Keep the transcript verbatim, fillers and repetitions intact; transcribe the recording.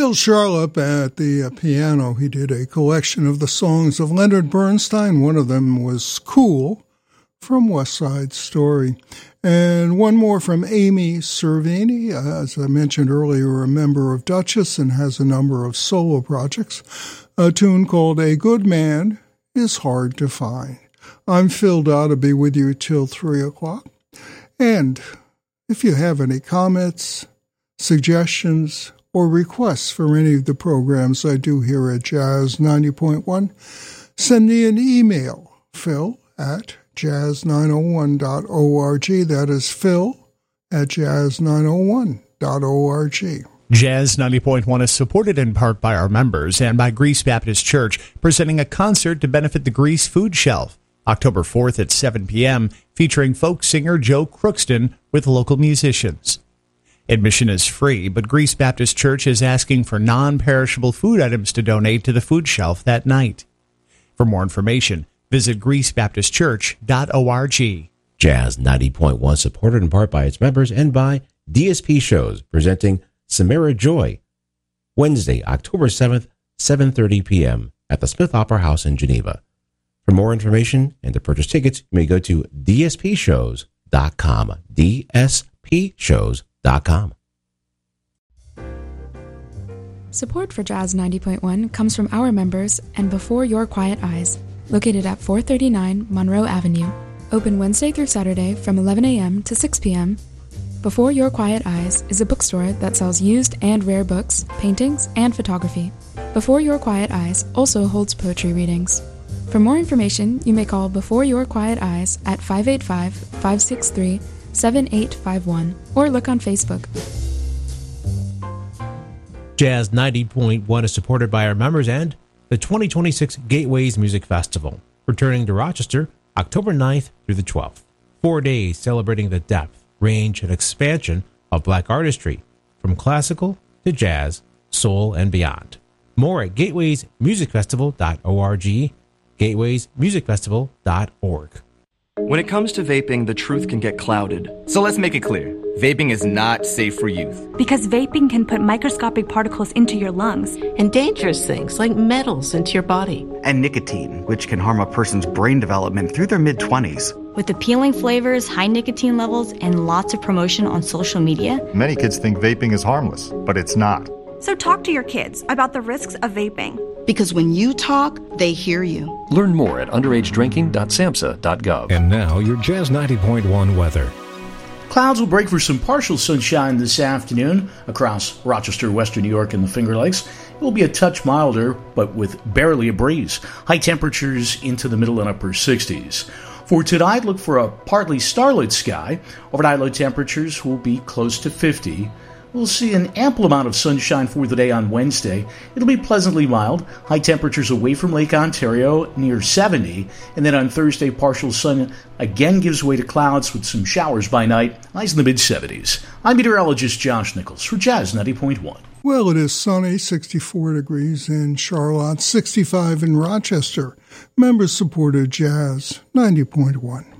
Phil Sharlop at the uh, piano. He did a collection of the songs of Leonard Bernstein. One of them was Cool from West Side Story. And one more from Amy Cervini, as I mentioned earlier, a member of Duchess and has a number of solo projects. A tune called A Good Man is Hard to Find. I'm Phil Dodd to be with you till three o'clock. And if you have any comments, suggestions, or requests for any of the programs I do here at Jazz ninety point one, send me an email, phil at jazz nine oh one dot org. That is phil at jazz nine oh one dot org. Jazz ninety point one is supported in part by our members and by Greece Baptist Church, presenting a concert to benefit the Greece Food Shelf, October fourth at seven p.m., featuring folk singer Joe Crookston with local musicians. Admission is free, but Greece Baptist Church is asking for non-perishable food items to donate to the food shelf that night. For more information, visit greece baptist church dot org. Jazz ninety point one, supported in part by its members and by D S P Shows, presenting Samara Joy, Wednesday, October seventh, seven thirty p.m. at the Smith Opera House in Geneva. For more information and to purchase tickets, you may go to d s p shows dot com, d s p shows dot com. Support for Jazz ninety point one comes from our members and Before Your Quiet Eyes, located at four thirty-nine Monroe Avenue. Open Wednesday through Saturday from eleven a.m. to six p.m. Before Your Quiet Eyes is a bookstore that sells used and rare books, paintings, and photography. Before Your Quiet Eyes also holds poetry readings. For more information, you may call Before Your Quiet Eyes at five eight five, five six three, seven eight five one or look on Facebook. Jazz ninety point one is supported by our members and the twenty twenty-six Gateways Music Festival, returning to Rochester October ninth through the twelfth. Four days celebrating the depth, range, and expansion of black artistry, from classical to jazz, soul, and beyond. More at gateways music festival dot org, gateways music festival dot org. When it comes to vaping, the truth can get clouded. So let's make it clear. Vaping is not safe for youth. Because vaping can put microscopic particles into your lungs. And dangerous things like metals into your body. And nicotine, which can harm a person's brain development through their mid-twenties. With appealing flavors, high nicotine levels, and lots of promotion on social media, many kids think vaping is harmless, but it's not. So talk to your kids about the risks of vaping. Because when you talk, they hear you. Learn more at underage drinking dot samhsa dot gov. And now, your Jazz ninety point one weather. Clouds will break for some partial sunshine this afternoon across Rochester, Western New York, and the Finger Lakes. It will be a touch milder, but with barely a breeze. High temperatures into the middle and upper sixties. For tonight, look for a partly starlit sky. Overnight low temperatures will be close to fifty. We'll see an ample amount of sunshine for the day on Wednesday. It'll be pleasantly mild. High temperatures away from Lake Ontario near seventy. And then on Thursday, partial sun again gives way to clouds with some showers by night. Highs in the mid-seventies. I'm meteorologist Josh Nichols for Jazz ninety point one. Well, it is sunny, sixty-four degrees in Charlotte, sixty-five in Rochester. Members supported Jazz ninety point one.